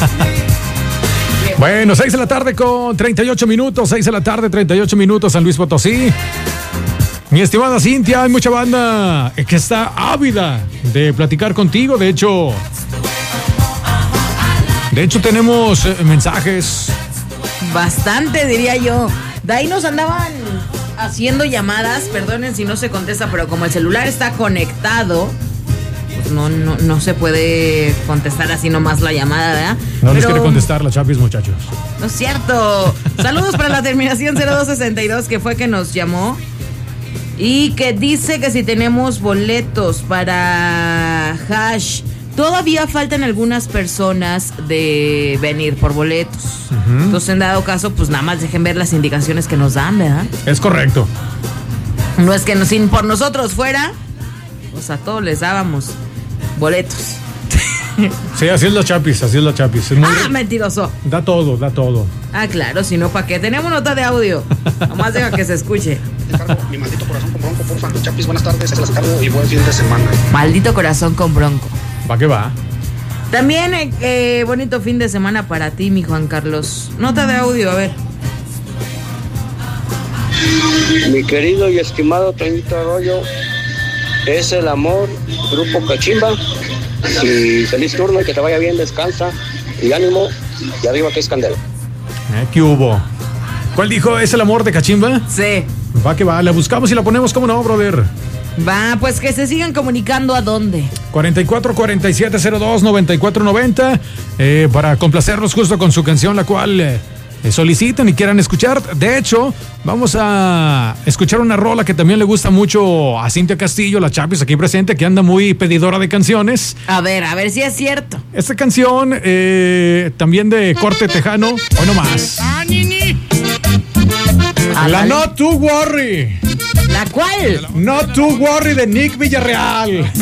Bueno, 6 de la tarde con 38 minutos, 6 de la tarde, 38 minutos, San Luis Potosí. Mi estimada Cintia, hay mucha banda que está ávida de platicar contigo. De hecho tenemos mensajes. Bastante, diría yo. De ahí nos andaban haciendo llamadas, perdonen si no se contesta, pero como el celular está conectado, pues no se puede contestar así nomás la llamada, ¿verdad? No les quiere contestar la Chapis, muchachos. No es cierto. Saludos para la terminación 0262, que fue que nos llamó y que dice que si tenemos boletos para Hash. Todavía faltan algunas personas de venir por boletos. Uh-huh. Entonces, en dado caso, pues nada más dejen ver las indicaciones que nos dan, ¿verdad? Es correcto. No es que sin por nosotros fuera, pues a todos les dábamos boletos. Sí, así es la Chapis, Es mentiroso. Da todo. Ah, claro, si no, ¿para qué? Tenemos nota de audio. Nomás deja que se escuche. Mi maldito corazón con bronco, porfa. Chapis, buenas tardes, se las cargo y buen fin de semana. Maldito corazón con bronco. ¿Para qué va? También bonito fin de semana para ti, mi Juan Carlos. Nota de audio, a ver. Mi querido y estimado Toñito Arroyo, es el amor, Grupo Cachimba. Y feliz turno y que te vaya bien, descansa y ánimo. Y arriba que es candela. ¿Qué hubo? ¿Cuál dijo? ¿Es el amor de Cachimba? Sí. Va que va, la buscamos y la ponemos, ¿cómo no, brother? Va, pues que se sigan comunicando. ¿A dónde? 44-4702-9490 para complacernos justo con su canción, la cual solicitan y quieran escuchar. De hecho, vamos a escuchar una rola que también le gusta mucho a Cintia Castillo, la Chapis aquí presente, que anda muy pedidora de canciones. A ver si es cierto. Esta canción también de corte tejano, hoy no más. La Not To Worry. ¿La cuál? Not To Worry de Nick Villarreal.